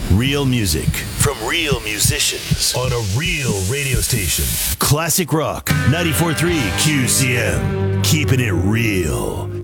Real music from real musicians on a real radio station. Classic Rock 94.3 QCM. Keeping it real.